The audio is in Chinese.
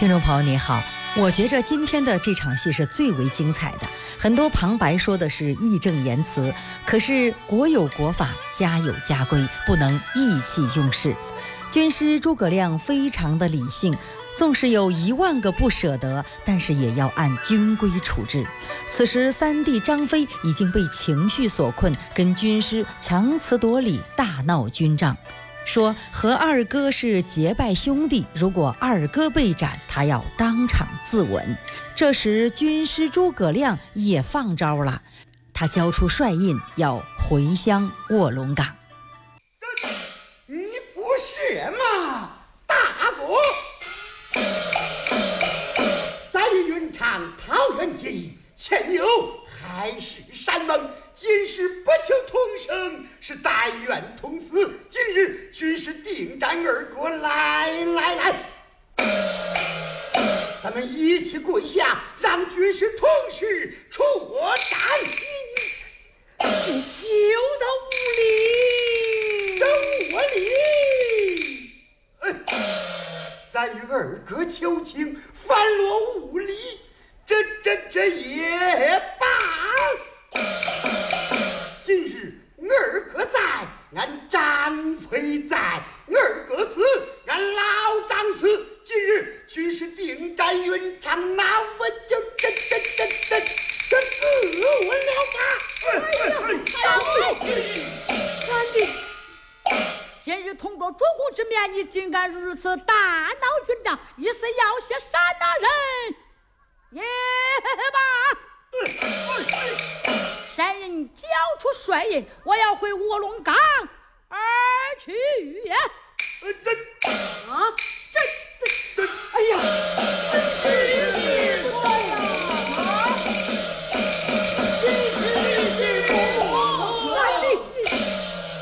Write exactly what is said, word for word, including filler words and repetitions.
听众朋友你好，我觉着今天的这场戏是最为精彩的，很多旁白说的是义正言辞，可是国有国法，家有家规，不能意气用事。军师诸葛亮非常的理性，纵使有一万个不舍得，但是也要按军规处置。此时三弟张飞已经被情绪所困，跟军师强词夺理，大闹军帐，说和二哥是结拜兄弟，如果二哥被斩，他要当场自刎。这时军师诸葛亮也放招了，他交出帅印，要回乡卧龙岗。 你不是吗？大国在于云长桃园结义，前有海誓山盟，今时不求同生，是但愿同死。今日军师定战二国，来来来，咱们一起跪下，让军师同时出战。 你休得无礼！ 这无礼！哎，咱与二哥求情，反落无礼，这这这也罢。今日二哥在，俺张飞在；二哥死，俺老张死。今日军师定战云长，那我就这这这这这自刎了吧！ 哎呀，三弟，三弟，今日通过主公之面，你竟敢如此大闹军帐，意思要挟杀那人，也罢。山人交出帅印，我要回卧龙岗而去呀！ 这啊！